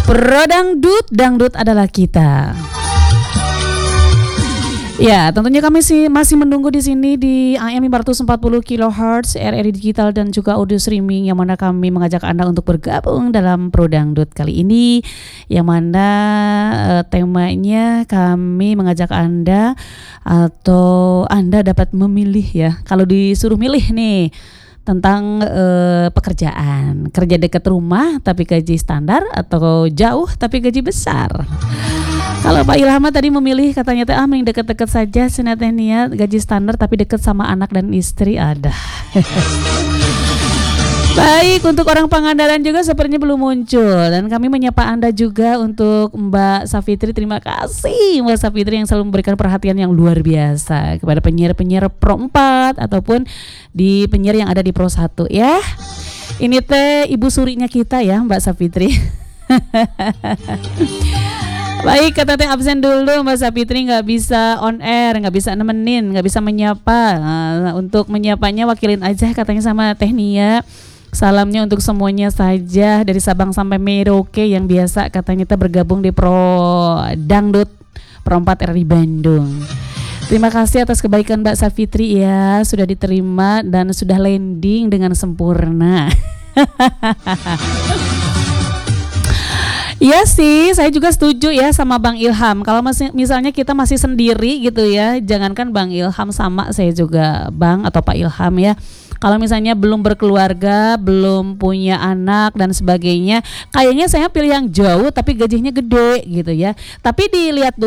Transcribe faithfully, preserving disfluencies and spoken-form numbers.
Pro Dangdut, dangdut adalah kita. Ya, tentunya kami sih masih menunggu di sini di A M lima ratus empat puluh kilohertz, R R I Digital dan juga audio streaming, yang mana kami mengajak Anda untuk bergabung dalam Pro Dangdut kali ini, yang mana uh, temanya kami mengajak Anda atau Anda dapat memilih ya. Kalau disuruh milih nih tentang uh, pekerjaan, kerja dekat rumah tapi gaji standar atau jauh tapi gaji besar. Kalau Pak Ilham tadi memilih katanya teh ah mending deket-deket saja senatnya niat gaji standar tapi deket sama anak dan istri ada. Baik, untuk orang Pangandaran juga sepertinya belum muncul, dan kami menyapa Anda juga untuk Mbak Safitri. Terima kasih Mbak Safitri yang selalu memberikan perhatian yang luar biasa kepada penyiar-penyiar Pro empat ataupun di penyiar yang ada di Pro satu ya. Ini teh ibu surinya kita ya Mbak Safitri. Baik, kata teh absen dulu Mbak Safitri, nggak bisa on air, nggak bisa nemenin, nggak bisa menyapa. Nah, untuk menyapanya wakilin aja katanya sama Teh Nia. Salamnya untuk semuanya saja dari Sabang sampai Merauke yang biasa katanya kita bergabung di Pro Dangdut Pro empat R R I Bandung. Terima kasih atas kebaikan Mbak Safitri ya, sudah diterima dan sudah landing dengan sempurna. Iya sih, saya juga setuju ya sama Bang Ilham. Kalau masih, misalnya kita masih sendiri gitu ya, jangankan Bang Ilham, sama saya juga Bang atau Pak Ilham ya. Kalau misalnya belum berkeluarga, belum punya anak dan sebagainya, kayaknya saya pilih yang jauh tapi gajinya gede gitu ya. Tapi dilihat dulu